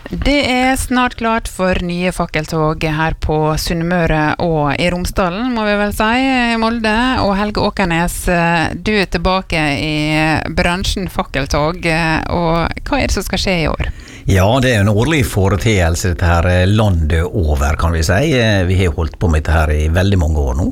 Det snart klart for nye fakkeltog her på Sunnmøre og i Romsdalen, må vi vel si, Molde. Og Helge Åkernes, du tilbake i bransjen fakkeltog, og hva det som skal skje i år? Ja, det en årlig foreteelse dette her landet over, kan vi si. Vi har holdt på med dette her i veldig mange år nå,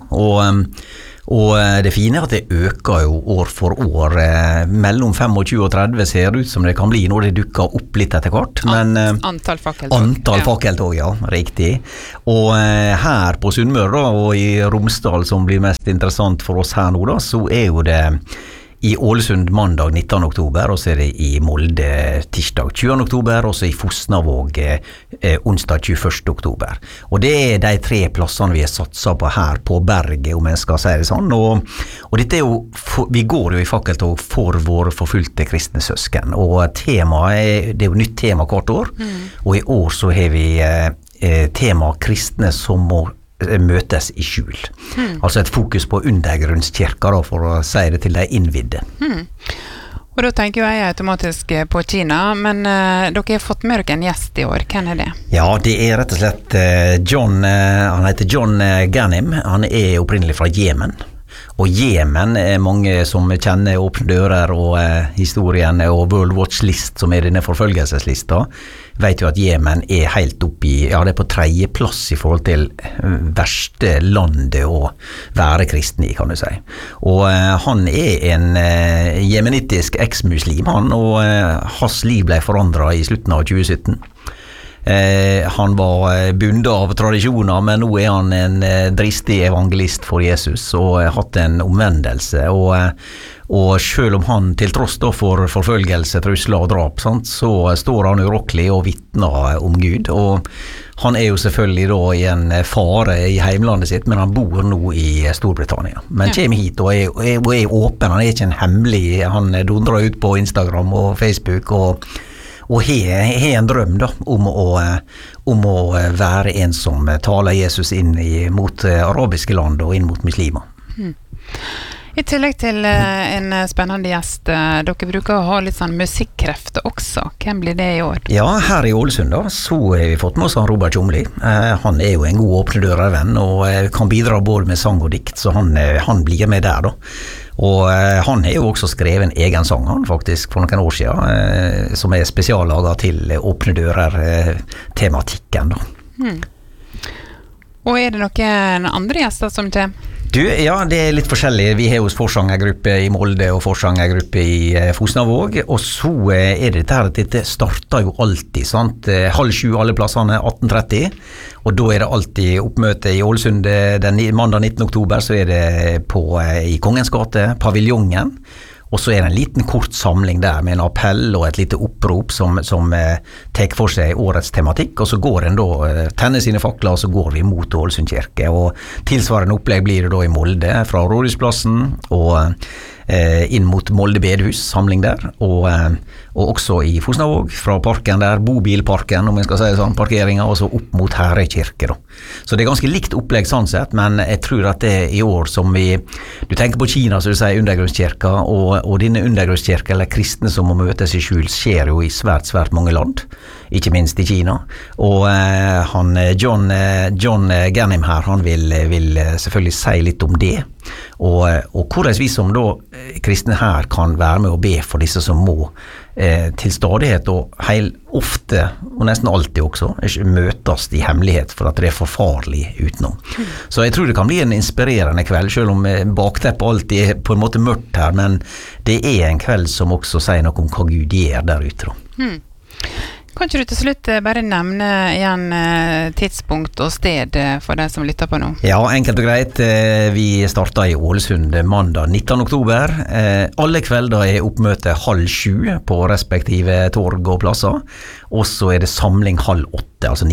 og det fine at det øker jo år for år. Mellom 25 og 30 ser det ut som det kan bli når det dukker opp litt etter hvert. Men antall fakkeltog. Antall fakkeltog, ja, riktig. Og her på Sunnmøre da, og i Romsdal, som blir mest interessant for oss her nå da, så jo det i Ålesund mandag 19. oktober, og så det i Molde tirsdag 20. oktober, og så i Fosnavåg onsdag 21. oktober. Og det de 3 plassene vi har satset på her på berget, om jeg skal si det sånn. Og dette jo, vi går jo i fakkeltog for våre forfulgte kristne søsken, og temaet det jo nytt tema hvert år, og i år så har vi tema kristne som må møtes i skjul. Altså et fokus på undergrunnskirka da, for å si det til de innvidde. Og da tenker jeg automatisk på Kina, men dere har fått med dere en gjest i år. Hvem det? Ja, det rett og slett John, han heter John Ganim. Han opprinnelig fra Jemen. Og Jemen mange som kjenner Åpne dører og historien og World Watch List, som denne forfølgelseslista, vet jo at Jemen helt oppi, ja, det på 3. plass i forhold til verste landet å være kristen i, kan du si. Og han en jemenittisk eks-muslim, og hans liv ble forandret i slutten av 2017. Han var bundet av tradisjoner, men nå han en dristig evangelist for Jesus og har hatt en omvendelse, og selv om han til tross da for forfølgelse, trusler og drap, sant, så står han urokkelig og vittner om Gud, og han jo selvfølgelig da i en fare i heimlandet sitt, men han bor nå i Storbritannia. Men kommer hit og er åpen, han ikke en hemmelig, han dundrer ut på Instagram og Facebook og har en drøm da, om å være en som taler Jesus inn mot arabiske land og inn mot muslimer. I tillegg til en spennende gjest, dere bruker å ha litt sånn musikkrefter også. Hvem blir det i år? Ja, her i Ålesund da, så har vi fått med oss Robert Tjomli. Han jo en god åpne dører-venn, og kan bidra både med sang og dikt, så han blir med der da. Og han har jo også skrevet en egen sang, han faktisk, for noen år siden, som spesiallaget til åpne dører-tematikken da. Og det noen andre gjester som kommer? Du, ja, det litt forskjellig. Vi har jo forsangergruppe i Molde og forsangergruppe i Fosnavåg, og så det dette her at dette starter jo alltid, sant? 6:30 alle plassene, 18:30, og da det alltid oppmøte i Ålesund den mandag 19. oktober, så det i Kongens gate, paviljongen, og så det en liten kort samling der med en appell og et lite opprop som tar for seg årets tematikk, og så går en da, tenner sine fakler, og så går vi mot Ålesund kirke, og tilsvarende opplegg blir det da i Molde, fra Rådhusplassen, og inn mot Molde bedehus, samling der, og også i Fosnavåg, fra parken der, bobilparken, om jeg skal si det sånn, parkeringen, og så opp mot Herøy kirke da. Så det ganske likt opplegg sånn sett, men jeg tror at det i år som du tenker på Kina, så du sier undergrunnskirka, og denne undergrunnskirka, eller kristne som må møtes i skjul, skjer jo i svært, svært mange land, ikke minst i Kina, og John Ganim her, han vil selvfølgelig si litt om det, og hvordan vi som da kristne her kan være med å be for disse som må til stadighet og ofte, og nesten alltid også, møtes i hemmelighet for at det for farlig utenom. Så jeg tror det kan bli en inspirerende kveld, selv om bakteppet alltid på en måte mørkt her, men det en kveld som også sier noe om hva Gud gjør der ute da. Kan ikke du til slutt bare nevne igjen tidspunkt og sted for deg som lytter på nå? Ja, enkelt og greit. Vi startet i Ålesund mandag 19. oktober. Alle kvelder oppmøte 6:30 på respektive torg og plasser. Og så det samling 7:30, altså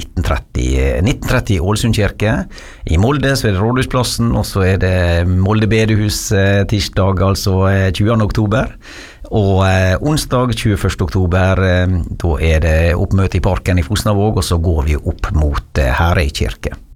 19:30 i Ålesund kirke. I Molde så det Rådhusplassen, og så det Molde bedehus tirsdag, altså 20. oktober. Og onsdag 21. oktober, da det oppmøte i parken i Fosnavåg, og så går vi opp mot Herøy kirke.